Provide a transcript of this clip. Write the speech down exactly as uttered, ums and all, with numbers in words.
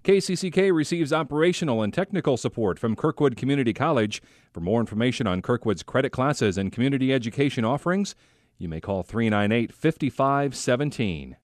K C C K receives operational and technical support from Kirkwood Community College. For more information on Kirkwood's credit classes and community education offerings, you may call three nine eight, five five one seven.